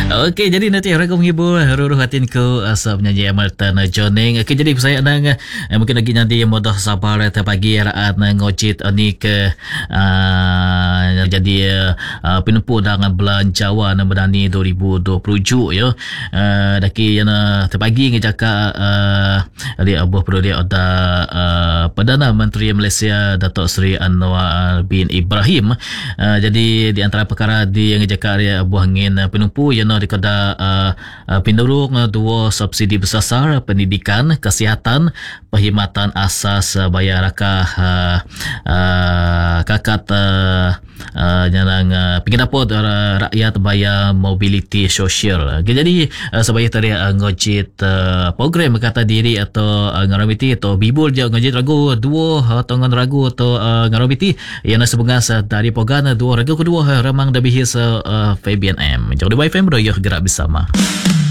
Okey, jadi nanti orang menghibur ruruh hatin ko asal penyanyi Amartan Joning. Okey, jadi saya nang mungkin lagi nanti modah sabar pagi raat ngocit ni ke jadi penumpu dengan bulan Jawa Berdani 2020 ya. Daki yang terpagi ngejaka ali abuh perlu dia ada Perdana Menteri Malaysia Datuk Seri Anwar bin Ibrahim. Jadi di antara perkara di yang ngejaka dia abuh angin penumpu yang di kada pindurung dua subsidi bersasar pendidikan, kesihatan, perkhidmatan asas bayar rakah kakat yang pengidapot rakyat bayar mobility sosial. Jadi sebagai tadi ngojit program kata diri atau ngaramiti atau bibul je ngojit ragu dua atau ngan ragu atau ngaramiti yang sebengas dari pogan dua ragu kedua ramang dah bihis Fabian M. Jadi by FM Royo gerak bersama.